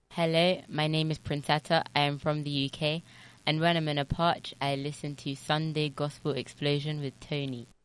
Hello, my name is Princetta. I am from the UK, and when I'm in a parch, I listen to Sunday Gospel Explosion with Tony.